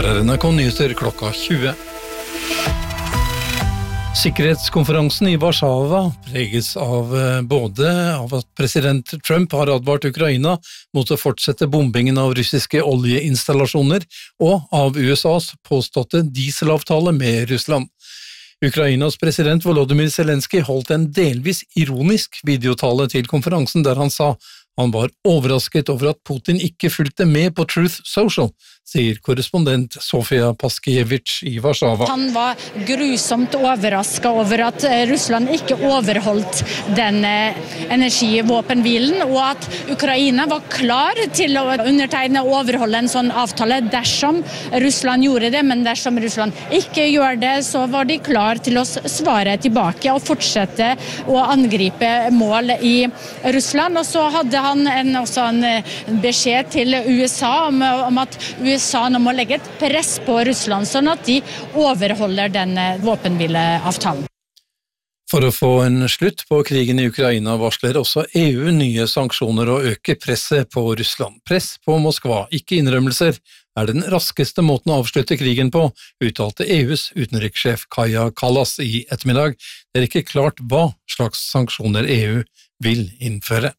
Her NRK Nyheter klokka 20. Sikkerhetskonferansen I Warszawa preges av at president Trump har advart Ukraina mot å fortsette bombingen av russiske oljeinstallasjoner og av USAs påståtte dieselavtale med Russland. Ukrainas president Volodymyr Zelensky holdt en delvis ironisk videotale til konferansen der han sa han var overrasket over at Putin ikke fulgte med på Truth Social, sier korrespondent Sofia Paskiewicz I Warszawa. Han var grusomt overrasket over at Russland ikke overholdt den energivåpenhvilen, og at Ukraina var klar til å undertegne og overholde en sånn avtale dersom Russland gjorde det, men dersom Russland ikke gjør det, så var de klar til å svare tilbake og fortsette å angripe mål I Russland. Og så hadde han også en beskjed til USA om at USA nå må legge et press på Russland, sånn at de overholder den våpenhvileavtalen. For å få en slutt på krigen I Ukraina varsler også EU nye sanksjoner og øker presset på Russland. Press på Moskva, ikke innrømmelser, den raskeste måten å avslutte krigen på, uttalte EUs utenrikssjef Kaja Kallas I ettermiddag. Det ikke klart hva slags sanksjoner EU vil innføre.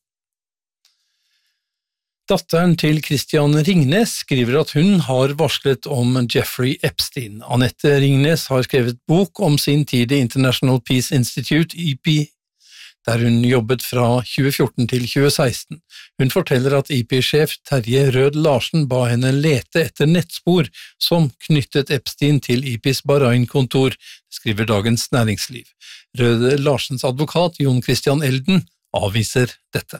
Datteren til Christian Ringnes skriver at hun har varslet om Jeffrey Epstein. Annette Ringnes har skrevet bok om sin tid I International Peace Institute, IP, der hun jobbet fra 2014 til 2016. Hun forteller at IP-sjef Terje Rød Larsen ba henne lete etter nettspor som knyttet Epstein til IPs Bahrain-kontor, skriver Dagens Næringsliv. Rød Larsens advokat Jon Christian Elden avviser dette.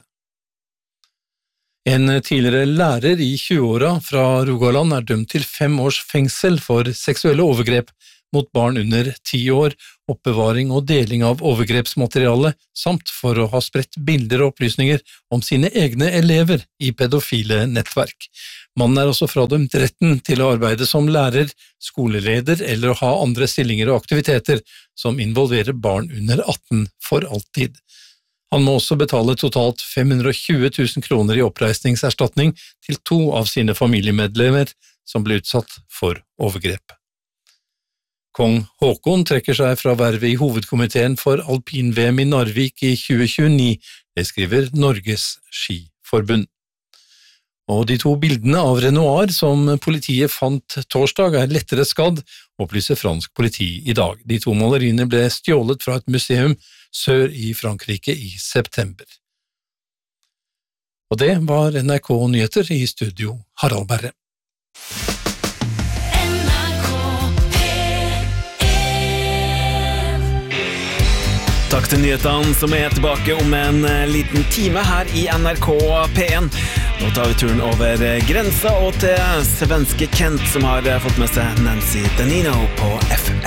En tidligere lærer I 20-åra fra Rogaland dømt til 5 års fengsel for seksuelle overgrep mot barn under 10 år, oppbevaring og deling av overgrepsmateriale, samt for å ha spredt bilder og opplysninger om sine egne elever I pedofile nettverk. Mannen også fradømt retten til å arbeide som lærer, skoleleder eller å ha andre stillinger og aktiviteter som involverer barn under 18 for alltid. Han må også betale totalt 520 000 kroner I oppreisningserstatning til 2 av sine familiemedlemmer som ble utsatt for overgrep. Kong Håkon trekker seg fra vervet I hovedkomiteen for alpin-VM I Narvik I 2029, det skriver Norges Skiforbund. Og de 2 bildene av Renoir som politiet fant torsdag lettere skadd, opplyser fransk politi I dag. De 2 maleriene ble stjålet fra et museum sør I Frankrike I september. Og det var NRK Nyheter I studio Harald Berre. Takk til nyhetene som tilbake om en liten time her I NRK P1. Nå tar vi turen over grensa og til svenske Kent som har fått med seg Nancy Danino på FM.